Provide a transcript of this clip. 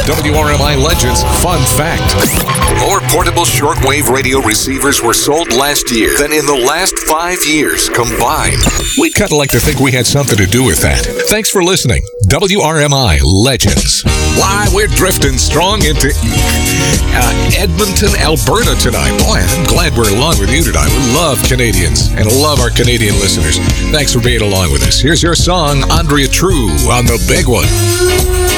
WRMI Legends Fun Fact. More portable shortwave radio receivers were sold last year than in the last 5 years combined. We'd kind of like to think we had something to do with that. Thanks for listening. WRMI Legends. Why, we're drifting strong into Edmonton, Alberta tonight. Boy, I'm glad we're along with you tonight. We love Canadians and love our Canadian listeners. Thanks for being along with us. Here's your song, Andrea True, on the big one.